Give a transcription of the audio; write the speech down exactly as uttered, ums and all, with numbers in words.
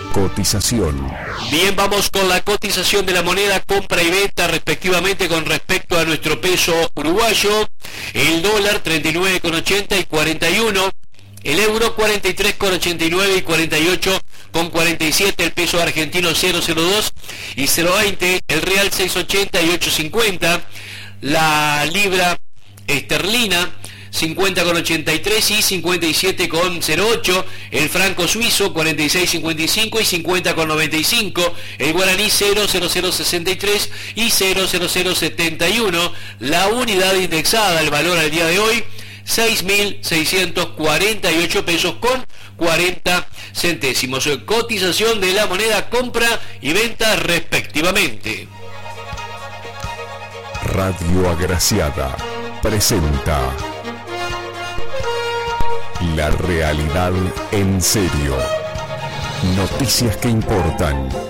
Cotización. Bien, vamos con la cotización de la moneda, compra y venta respectivamente con respecto a nuestro peso uruguayo. El dólar treinta y nueve con ochenta y cuarenta y uno. El euro cuarenta y tres con ochenta y nueve y cuarenta y ocho con cuarenta y siete. El peso argentino cero coma cero dos y cero coma veinte. El real seis ochenta y ocho cincuenta. La libra esterlina cincuenta con ochenta y tres y cincuenta y siete con cero ocho. El franco suizo cuarenta y seis cincuenta y cinco y cincuenta con noventa y cinco. El guaraní cero coma cero cero sesenta y tres y cero coma cero cero setenta y uno. La unidad indexada, el valor al día de hoy, seis mil seiscientos cuarenta y ocho pesos con cuarenta centésimos. Cotización de la moneda, compra y venta respectivamente. Radio Agraciada presenta La realidad en serio. Noticias que importan.